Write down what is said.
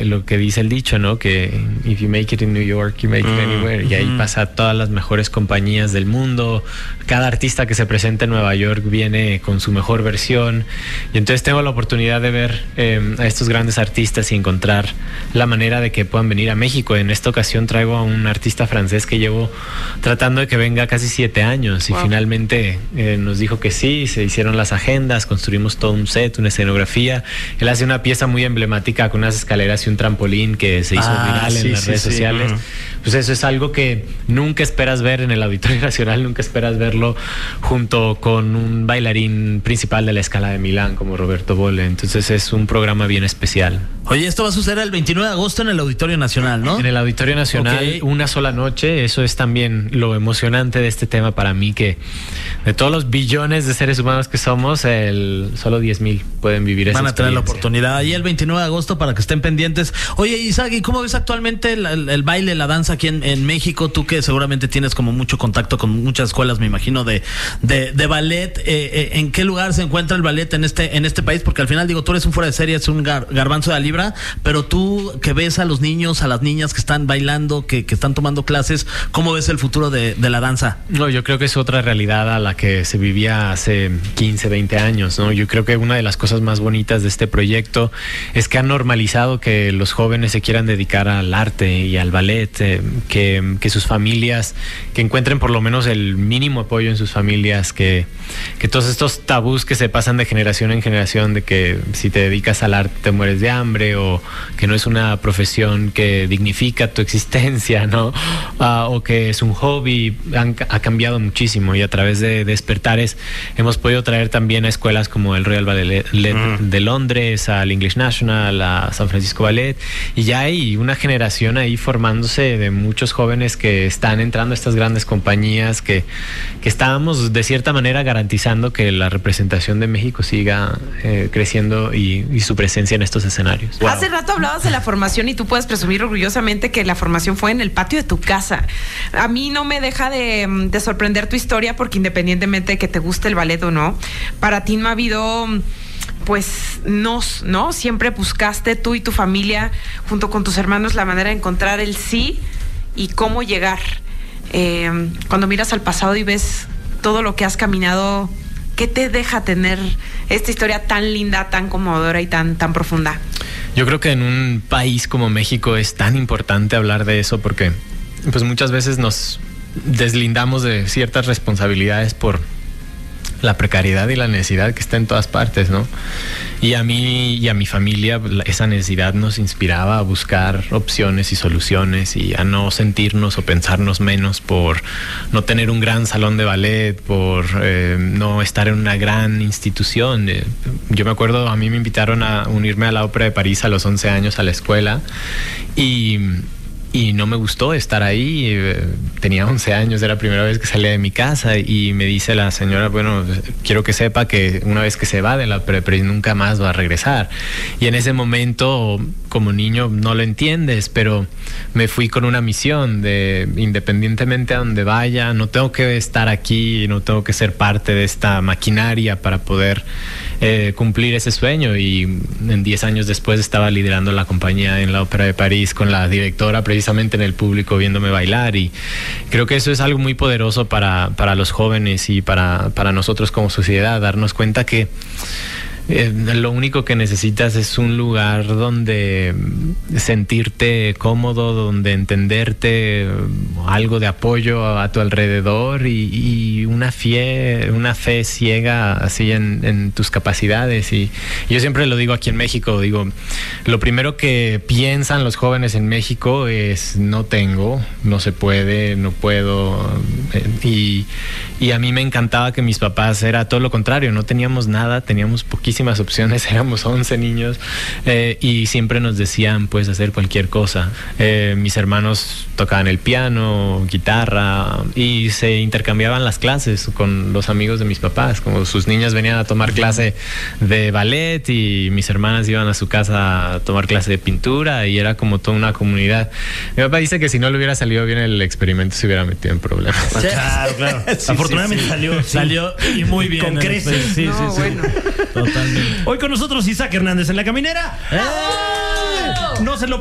lo que dice el dicho, ¿no? Que if you make it in New York, you make it anywhere. Y ahí pasa todas las mejores compañías del mundo. Cada artista que se presenta en Nueva York viene con su mejor versión. Y entonces tengo la oportunidad de ver a estos grandes artistas y encontrar la manera de que puedan venir a México. En esta ocasión traigo a un artista francés que llevo tratando de que venga casi 7 años. Y finalmente nos dijo que sí, se hicieron las agendas, construimos todo un set, una escenografía. Él hace una pieza muy emblemática con unas escaleras y un trampolín que se hizo viral en las redes sociales. Pues eso es algo que nunca esperas ver en el Auditorio Nacional, nunca esperas verlo junto con un bailarín principal de la Scala de Milán como Roberto Bolle. Entonces es un programa bien especial. Oye, esto va a suceder el 29 de agosto en el Auditorio Nacional, ¿no? En el Auditorio Nacional, una sola noche. Eso es también lo emocionante de este tema para mí, que de todos los billones de seres humanos que somos, solo 10,000 pueden vivir esa experiencia. Van a tener la oportunidad ahí el 29 de agosto para que estén pendientes. Oye, Isaac, ¿y cómo ves actualmente el baile, la danza aquí en México? Tú que seguramente tienes como mucho contacto con muchas escuelas, me imagino, de ballet. ¿En qué lugar se encuentra el ballet en este país? Porque al final, digo, tú eres un fuera de serie, es un garbanzo de la libra, pero tú que ves a los niños, a las niñas que están bailando, que están tomando clases, ¿cómo ves el futuro de la danza? No, yo creo que es otra realidad a la que se vivía hace 15, 20 años, ¿no? Yo creo que una de las cosas más bonitas de este proyecto es que han normalizado que los jóvenes se quieran dedicar al arte y al ballet, que sus familias, que encuentren por lo menos el mínimo apoyo en sus familias, que todos estos tabús que se pasan de generación en generación, de que si te dedicas al arte te mueres de hambre, o que no es una profesión que dignifica tu existencia, ¿no? O que es un hobby, ha cambiado muchísimo, y a través de Despertares hemos podido traer también a escuelas como el Royal Ballet de Londres, al English National, a San Francisco Ballet, y ya hay una generación ahí formándose de muchos jóvenes que están entrando a estas grandes compañías, que estábamos de cierta manera garantizando que la representación de México siga creciendo y su presencia en estos escenarios. Wow. Hace rato hablabas de la formación y tú puedes presumir orgullosamente que la formación fue en el patio de tu casa. A mí no me deja de sorprender tu historia, porque independientemente de que te guste el ballet o no, para ti no ha habido... pues ¿no? Siempre buscaste tú y tu familia, junto con tus hermanos, la manera de encontrar el sí y cómo llegar. Cuando miras al pasado y ves todo lo que has caminado, ¿qué te deja tener esta historia tan linda, tan conmovedora y tan profunda? Yo creo que en un país como México es tan importante hablar de eso, porque pues muchas veces nos deslindamos de ciertas responsabilidades por la precariedad y la necesidad que está en todas partes, ¿no? Y a mí y a mi familia esa necesidad nos inspiraba a buscar opciones y soluciones, y a no sentirnos o pensarnos menos por no tener un gran salón de ballet, por no estar en una gran institución. Yo me acuerdo, a mí me invitaron a unirme a la Ópera de París a los 11 años a la escuela, y no me gustó estar ahí. Tenía 11 años, era la primera vez que salía de mi casa, y me dice la señora, bueno, quiero que sepa que una vez que se va de la París nunca más va a regresar. Y en ese momento, como niño, no lo entiendes, pero me fui con una misión de, independientemente a donde vaya, no tengo que estar aquí, no tengo que ser parte de esta maquinaria para poder cumplir ese sueño. Y en 10 años después estaba liderando la compañía en la Ópera de París con la directora precisamente en el público viéndome bailar, y creo que eso es algo muy poderoso para los jóvenes y para nosotros como sociedad, darnos cuenta que lo único que necesitas es un lugar donde sentirte cómodo, donde entenderte, algo de apoyo a tu alrededor, y una fe ciega así en tus capacidades. Y yo siempre lo digo aquí en México, digo, lo primero que piensan los jóvenes en México es no tengo, no se puede, no puedo, y a mí me encantaba que mis papás era todo lo contrario, no teníamos nada, teníamos poquísimas opciones, éramos 11 niños, y siempre nos decían puedes hacer cualquier cosa. Mis hermanos tocaban el piano, guitarra, y se intercambiaban las clases con los amigos de mis papás, como sus niñas venían a tomar clase de ballet y mis hermanas iban a su casa a tomar clase de pintura, y era como toda una comunidad. Mi papá dice que si no le hubiera salido bien el experimento se hubiera metido en problemas. Claro. Sí, afortunadamente salió y muy bien. Con creces. Sí. Bueno. Totalmente. Hoy con nosotros Isaac Hernández en La Caminera. No se lo